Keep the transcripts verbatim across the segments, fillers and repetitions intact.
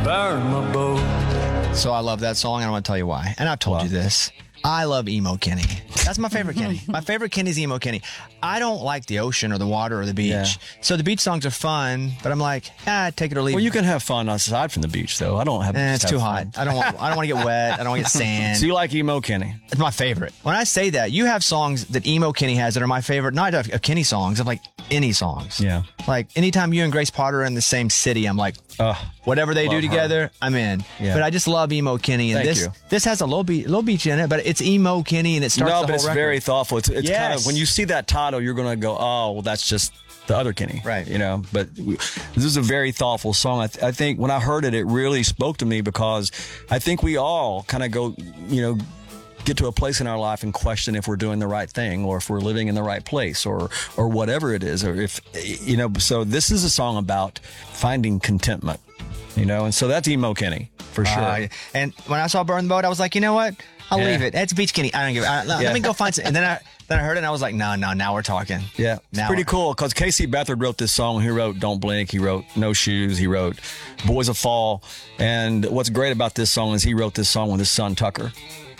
burn my boat. So I love that song, and I want to tell you why. And I've told wow. you this. I love Emo Kenny. That's my favorite Kenny. My favorite Kenny's Emo Kenny. I don't like the ocean or the water or the beach. Yeah. So the beach songs are fun, but I'm like, ah, take it or leave it. Well, you can have fun aside from the beach, though. I don't have. Eh, it's have too fun. hot. I don't want. I don't want to get wet. I don't want to get sand. So you like Emo Kenny? It's my favorite. When I say that, you have songs that Emo Kenny has that are my favorite. Not of, of Kenny songs. Of like any songs. Yeah. Like anytime you and Grace Potter are in the same city, I'm like, uh, whatever they do together, her. I'm in. Yeah. But I just love Emo Kenny, and Thank this you. this has a low beach, low beach in it, but it's Emo Kenny, and it starts. No, the but whole it's record. very thoughtful. It's, it's yes. kind of when you see that title, you're gonna go, oh, well, that's just the other Kenny, right? You know. But we, this is a very thoughtful song. I, th- I think when I heard it, it really spoke to me because I think we all kind of go, you know. get to a place in our life and question if we're doing the right thing or if we're living in the right place or or whatever it is, or if, you know, so this is a song about finding contentment, you know, and so that's Emo Kenny for sure. Uh, and when I saw Burn the Boat, I was like, you know what? I'll yeah. leave it. It's Beach Kenny. I don't give it. I, no, yeah. Let me go find some. And then I then I heard it and I was like, no, no, now we're talking. Yeah. It's now pretty cool because Casey Beathard wrote this song. He wrote Don't Blink. He wrote No Shoes. He wrote Boys of Fall. And what's great about this song is he wrote this song with his son, Tucker.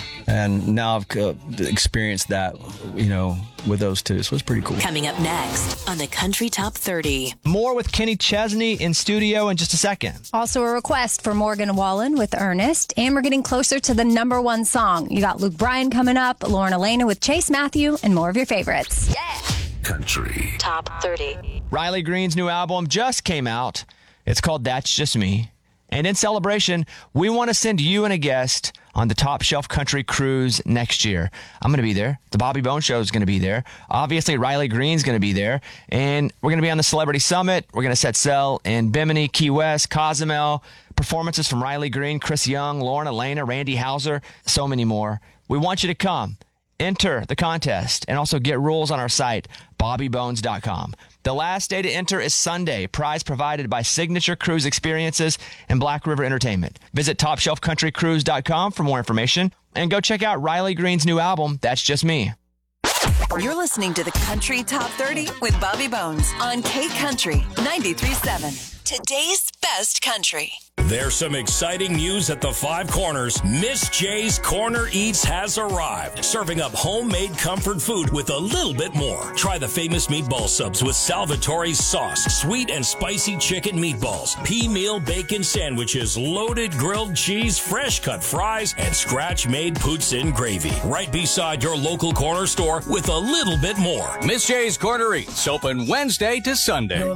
And now I've uh, experienced that, you know, with those two. So it's pretty cool. Coming up next on the Country Top thirty. More with Kenny Chesney in studio in just a second. Also a request for Morgan Wallen with Ernest. And we're getting closer to the number one song. You got Luke Bryan coming up, Lauren Elena with Chase Matthew, and more of your favorites. Yeah. Country Top thirty. Riley Green's new album just came out. It's called That's Just Me. And in celebration, we want to send you and a guest on the Top Shelf Country Cruise next year. I'm going to be there. The Bobby Bones Show is going to be there. Obviously, Riley Green's going to be there. And we're going to be on the Celebrity Summit. We're going to set sail in Bimini, Key West, Cozumel. Performances from Riley Green, Chris Young, Lauren Elena, Randy Houser, so many more. We want you to come. Enter the contest and also get rules on our site, bobby bones dot com. The last day to enter is Sunday. Prize provided by Signature Cruise Experiences and Black River Entertainment. Visit top shelf country cruise dot com for more information and go check out Riley Green's new album, That's Just Me. You're listening to the Country Top thirty with Bobby Bones on K Country ninety-three point seven. Today's best country. There's some exciting news at the Five Corners. Miss J's Corner Eats has arrived, serving up homemade comfort food with a little bit more. Try the famous meatball subs with Salvatore's sauce, sweet and spicy chicken meatballs, pea meal bacon sandwiches, loaded grilled cheese, fresh cut fries, and scratch-made poutine gravy. Right beside your local corner store with a little bit more. Miss J's Corner Eats, open Wednesday to Sunday.